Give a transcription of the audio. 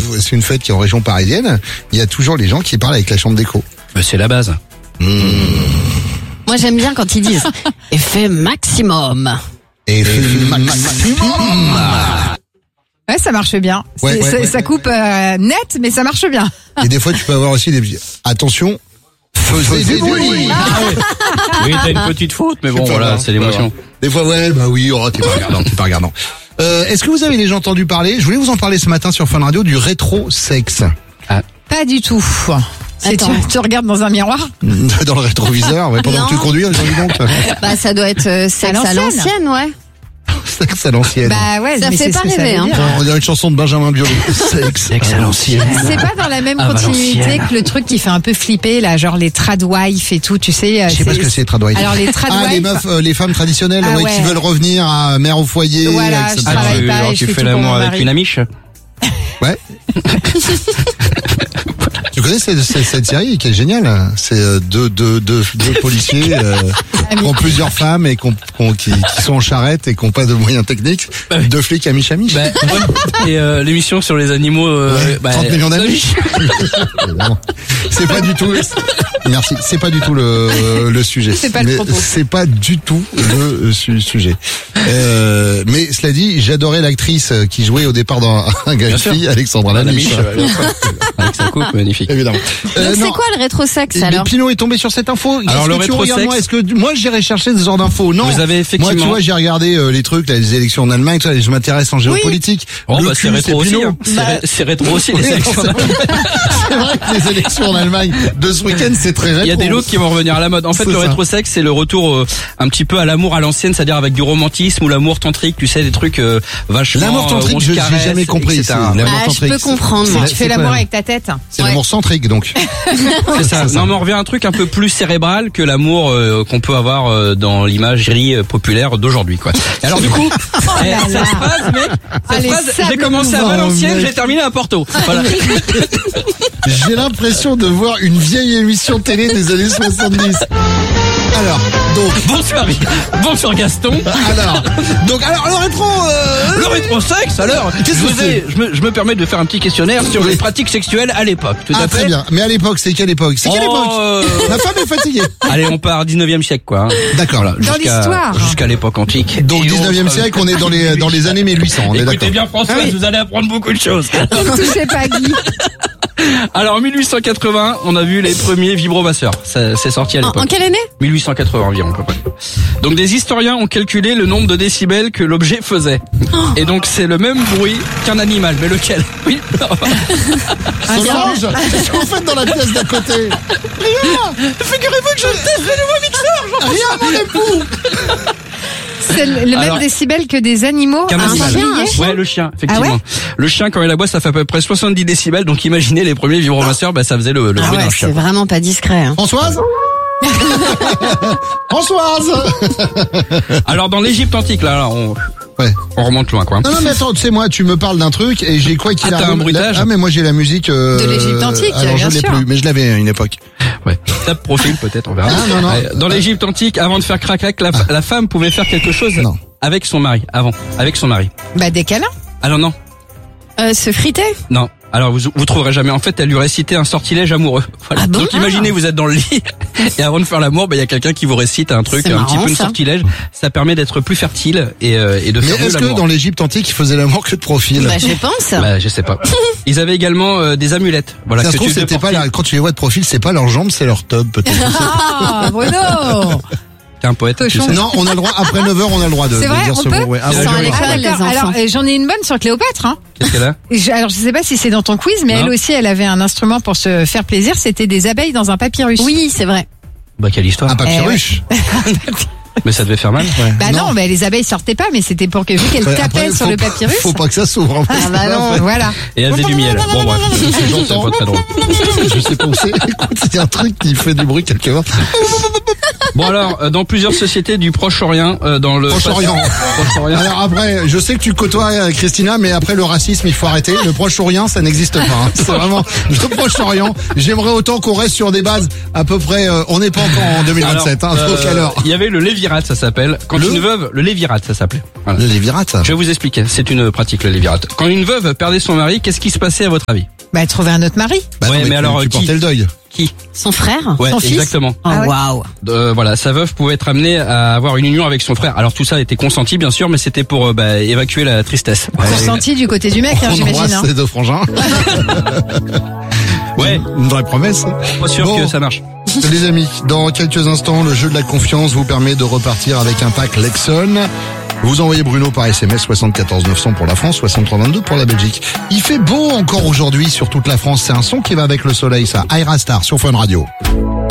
c'est une fête qui est en région parisienne, il y a toujours les gens qui parlent avec la chambre d'écho. C'est la base. Moi, j'aime bien quand ils disent effet maximum. Effet maximum. Ouais, ça marche bien. Ouais. Ça coupe net, mais ça marche bien. Et des fois, tu peux avoir aussi des... Attention, faisez du bruit. Oui, t'as une petite faute, mais bon, pas voilà, grave, c'est l'émotion. Des fois, ouais, bah oui, t'es pas regardant. Est-ce que vous avez déjà entendu parler, je voulais vous en parler ce matin sur Fun Radio, du rétro-sexe. Pas du tout. Tu regardes dans un miroir? Dans le rétroviseur, ouais, pendant que tu conduis, dis donc. Bah, ça doit être sexe à l'ancienne, ouais. Sexe à l'ancienne. Bah ouais, Ça mais fait c'est pas ce que ça rêver, veut hein. dire. On dirait une chanson de Benjamin Biolay. Sexe à l'ancienne. C'est pas dans la même Ah, continuité Valenciennes. que le truc qui fait un peu flipper, là, genre les tradwives et tout, tu sais. Je sais pas ce que c'est, tradwife. Alors les tradwives. Ah, les meufs, les femmes traditionnelles, Ah ouais, ouais. qui veulent revenir à mère au foyer. Voilà, avec je sa- travaille pas et je tu fais fais tout pour l'amour mon avec mari. une amiche? Ouais. Tu connais cette série qui est géniale. C'est deux policiers qui ont plusieurs femmes et qui sont en charrette et qui n'ont pas de moyens techniques. Deux flics amiche-amiche. Bah, ouais. Et l'émission sur les animaux... 30 millions d'amis. Évidemment. C'est pas du tout... Merci. C'est pas du tout le sujet. C'est pas le Mais propos. c'est pas du tout le sujet. Mais cela dit, j'adorais l'actrice qui jouait au départ dans un Galaxy, Alexandra Lamiche. Avec sa coupe magnifique. Évidemment. Donc, c'est non. quoi le rétro-sexe, Mais alors? Pino est tombé sur cette info. Alors, Est-ce le que tu rétro-sexe- regardes, moi, est-ce que moi j'irai chercher ce genre d'infos? Non. Vous avez effectivement... Moi, tu vois, j'ai regardé les trucs, là, les élections en Allemagne, tout ça, et je m'intéresse en géopolitique. Oh, Le bah, c'est cul, rétro aussi, Pino. hein. C'est rétro aussi, les Oui, élections. non, c'est vrai que les élections en Allemagne de ce week-end, c'est très rétro. Il y a des looks qui vont revenir à la mode. En fait, C'est le ça. rétro-sexe, c'est le retour un petit peu à l'amour à l'ancienne, c'est-à-dire avec du romantisme ou l'amour tantrique, tu sais, des trucs vachement... L'amour tantrique, on se je n'ai caresse, jamais compris. etc. c'est l'amour Ah, je tantrique. peux comprendre, moi. Tu fais l'amour avec ta tête. C'est Ouais. l'amour centrique, donc. C'est ça. Non, mais on revient à un truc un peu plus cérébral que l'amour qu'on peut avoir dans l'imagerie populaire d'aujourd'hui, quoi. Et alors du coup, cette phrase, mec, cette les phrase, j'ai sables commencé à mouvants, Valenciennes, mec. j'ai terminé à Porto. Voilà. J'ai l'impression de voir une vieille émission télé des années 70. Alors, donc, Bonsoir Gaston. alors, le rétro, Le rétro-sexe, alors, Qu'est-ce que c'est je me permets de faire un petit questionnaire sur les pratiques sexuelles à l'époque. Tout à fait. très bien. Mais à l'époque, c'est quelle époque? C'est quelle époque? La femme est fatiguée. Allez, on part 19e siècle, quoi. Hein. D'accord. Dans l'histoire. Jusqu'à l'époque antique. Donc, Et 19e autres. siècle, on est dans les années 1800, on est Écoutez d'accord. bien François, vous allez apprendre beaucoup de choses. Ne touchez pas Guy. Alors en 1880, on a vu les premiers vibromasseurs. C'est sorti à l'époque. En quelle année? 1880 environ, à peu près. Donc des historiens ont calculé le nombre de décibels que l'objet faisait. Et donc c'est le même bruit qu'un animal. Mais lequel? Oui. Solange, qu'est-ce que vous faites dans la pièce d'à côté? Figurez-vous que je teste le nouveau mixeur. Rien, mon époux. C'est le Alors- même décibel que des animaux. Qu'un Un animal. chien. Ouais, le chien, effectivement. Ah ouais Le chien, quand il aboie, ça fait à peu près 70 décibels. Donc imaginez les premiers vibromasseurs, ça faisait le Ah bruit ouais, d'un c'est chien. vraiment pas discret, hein. Françoise? Françoise! Alors dans l'Égypte antique, là, Ouais. on remonte loin, quoi. Non, mais attends, tu sais, moi, tu me parles d'un truc et j'ai quoi qu'il Ah, t'as arrive. un bruitage? Ah, mais moi, j'ai la musique, De l'Égypte antique, alors bien je l'ai sûr. plus, mais je l'avais à une époque. Ouais. Tape profil peut-être, on verra. Ah, non. Ouais, dans l'Égypte antique, avant de faire crac-crac, la femme pouvait faire quelque chose Non. avec son mari. Avec son mari. Bah des câlins. Alors non, Se friter? non. Alors vous trouverez jamais. En fait, elle lui récitait un sortilège amoureux. Voilà. Ah bon? Donc imaginez, vous êtes dans le lit et avant de faire l'amour, il y a quelqu'un qui vous récite un truc, C'est un petit marrant, peu une ça. sortilège. Ça permet d'être plus fertile et de Mais faire mieux est-ce que l'amour. dans l'Égypte antique, ils faisaient l'amour que de profil? Bah, je pense. Bah, je sais pas. Ils avaient également des amulettes. Voilà. Ça se que trouve, tu c'était pas déportais. quand tu les vois de profil, c'est pas leurs jambes, c'est leur tub, peut-être. Ah Bruno. T'es un poète. Tu sais. Non, on a le droit, après 9h, on a le droit de C'est vrai, dire on ce peut mot. Ouais. Ah, Ils ouais, sont à ouais. l'école, Ah, les d'accord. enfants. Alors j'en ai une bonne sur Cléopâtre. Hein. Qu'est-ce qu'elle a? Alors je sais pas si c'est dans ton quiz, mais Non. elle aussi, elle avait un instrument pour se faire plaisir. C'était des abeilles dans un papyrus. Oui, c'est vrai. Bah quelle histoire. Un papyrus. Mais ça devait faire mal. Ouais. Bah non, mais les abeilles sortaient pas, mais c'était pour que vu qu'elles Ouais, tapaient après, sur faut le pas- papyrus. Faut pas que ça s'ouvre. Ah bah non, voilà. Et elle faisait du miel. Bon bref. C'est J'entends. pas très drôle. Je sais pas où c'est. Écoute, il y a un truc qui fait du bruit quelque part. Bon alors, dans plusieurs sociétés du Proche-Orient, dans le Proche-Orient. Alors après, je sais que tu côtoies Christina, mais après le racisme, il faut arrêter. Le Proche-Orient, ça n'existe pas. Hein. C'est vraiment le Proche-Orient. J'aimerais autant qu'on reste sur des bases à peu près. On n'est pas encore en 2027. Alors, il y avait le lévirate, ça s'appelle. Quand une veuve, le lévirate, ça s'appelait. Voilà. Le lévirate. Je vais vous expliquer. C'est une pratique, le lévirate. Quand une veuve perdait son mari, qu'est-ce qui se passait à votre avis? Bah, elle trouvait un autre mari. Bah ouais, non, mais alors tu qui portais le deuil. Qui? Son frère? Ouais, son fils. Exactement. Oh, waouh. Voilà, sa veuve pouvait être amenée à avoir une union avec son frère. Alors tout ça était consenti, bien sûr, mais c'était pour évacuer la tristesse. Consenti du côté du mec, hein, On j'imagine. embrasse ces deux frangins. Ouais. Une vraie promesse. Pas sûr que ça marche. Les amis, dans quelques instants, le jeu de la confiance vous permet de repartir avec un pack Lexon. Vous envoyez Bruno par SMS 74 900 pour la France, 63 22 pour la Belgique. Il fait beau encore aujourd'hui sur toute la France. C'est un son qui va avec le soleil, ça. Aira Star sur Fun Radio.